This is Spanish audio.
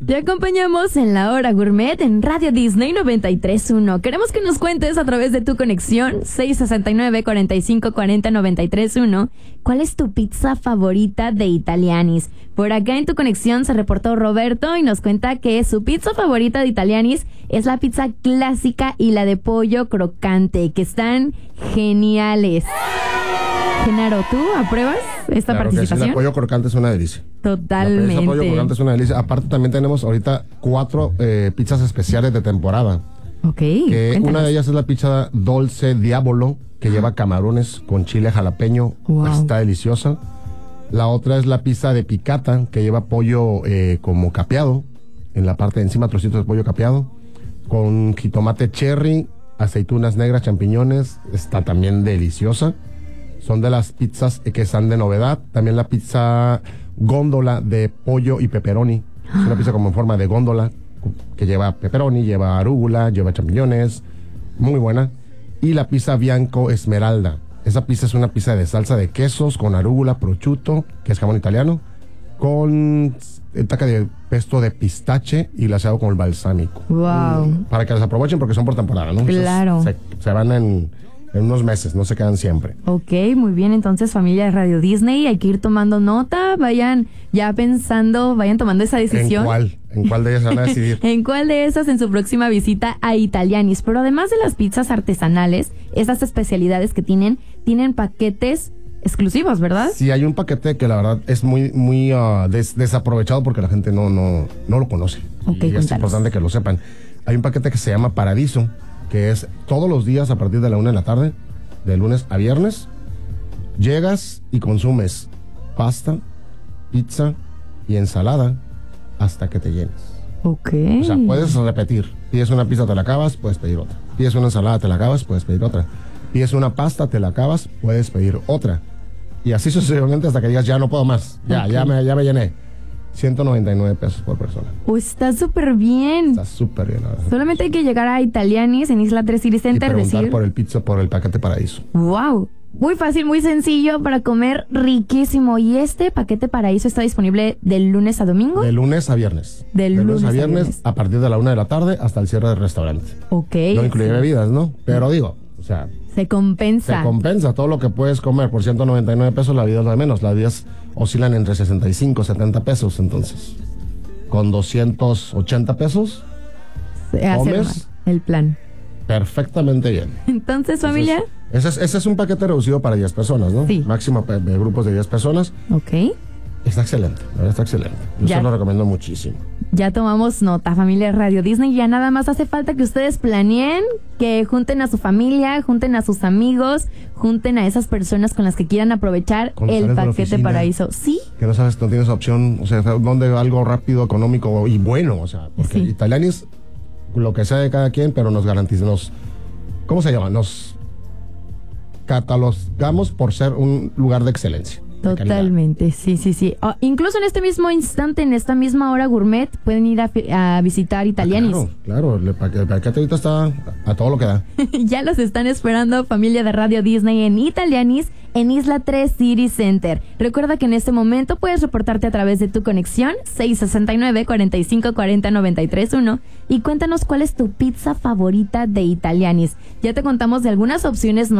Te acompañamos en la hora gourmet en Radio Disney 93.1. Queremos que nos cuentes a través de tu conexión 669-4540-931 cuál es tu pizza favorita de Italianis. Por acá en tu conexión se reportó Roberto y nos cuenta que su pizza favorita de Italianis es la pizza clásica y la de pollo crocante, que están geniales. Genaro, ¿tú apruebas esta participación? Que sí, el pollo crocante es una delicia. Totalmente. El pollo crocante es una delicia. Aparte también tenemos ahorita 4 pizzas especiales de temporada. Ok, cuéntanos. Una de ellas es la pizza Dolce Diabolo, que lleva camarones con chile jalapeño. Wow. Está deliciosa. La otra es la pizza de picata, que lleva pollo como capeado. En la parte de encima, trocitos de pollo capeado. Con jitomate cherry, aceitunas negras, champiñones. Está también deliciosa. Son de las pizzas que están de novedad. También la pizza góndola de pollo y pepperoni. Es una pizza como en forma de góndola, que lleva pepperoni, lleva arúgula, lleva champiñones. Muy buena. Y la pizza Bianco Esmeralda. Esa pizza es una pizza de salsa de quesos con arúgula, prosciutto, que es jamón italiano, con taca de pesto de pistache y glaseado con el balsámico. Wow. Para que las aprovechen porque son por temporada, ¿no? Claro. Se van en unos meses, no se quedan siempre. Ok, muy bien, entonces familia de Radio Disney, hay que ir tomando nota, vayan ya pensando, vayan tomando esa decisión. ¿En cuál de ellas van a decidir? ¿En cuál de esas en su próxima visita a Italianis? Pero además de las pizzas artesanales, esas especialidades que tienen paquetes exclusivos, ¿verdad? Sí, hay un paquete que la verdad es muy desaprovechado porque la gente no lo conoce. Ok, y es importante que lo sepan. Hay un paquete que se llama Paradiso, que es todos los días a partir de la 1 de la tarde, de lunes a viernes, llegas y consumes pasta, pizza y ensalada hasta que te llenes. Ok. O sea, puedes repetir. Pides una pizza, te la acabas, puedes pedir otra. Pides una ensalada, te la acabas, puedes pedir otra. Pides una pasta, te la acabas, puedes pedir otra. Y así sucesivamente hasta que digas, ya no puedo más. Ya me llené. 199 pesos por persona. Está súper bien. Está súper bien, la verdad. Solamente hay que llegar a Italianis en Isla 3 City Center. Y preguntar por el paquete Paraíso. ¡Wow! Muy fácil, muy sencillo para comer riquísimo. ¿Y este paquete Paraíso está disponible de lunes a domingo? De lunes a viernes. De lunes a viernes. A partir de la 1 de la tarde hasta el cierre del restaurante. Ok. No incluye bebidas, ¿no? Pero digo, o sea... Se compensa. Se compensa todo lo que puedes comer por 199 pesos, la vida es lo de menos. Las vidas oscilan entre 65 y 70 pesos, entonces. Con 280 pesos, comes el plan. Perfectamente bien. Entonces, familia... Ese es un paquete reducido para 10 personas, ¿no? Sí. Máximo de grupos de 10 personas. Ok. Está excelente, la verdad está excelente. Yo se lo recomiendo muchísimo. Ya tomamos nota, familia Radio Disney. Ya nada más hace falta que ustedes planeen, que junten a su familia, junten a sus amigos, junten a esas personas con las que quieran aprovechar el paquete Paraíso. Sí. Que no sabes, no tienes opción, o sea, donde algo rápido, económico y bueno, o sea, porque Italianis, lo que sea de cada quien, pero nos garantiza, ¿cómo se llama? Nos catalogamos por ser un lugar de excelencia. Totalmente, sí. Incluso en este mismo instante, en esta misma hora gourmet, pueden ir a visitar Italianis. Claro, el paquete ahorita está a todo lo que da. Ya los están esperando, familia de Radio Disney, en Italianis, en Isla 3 City Center. Recuerda que en este momento puedes reportarte a través de tu conexión 669-4540-931 y cuéntanos cuál es tu pizza favorita de Italianis. Ya te contamos de algunas opciones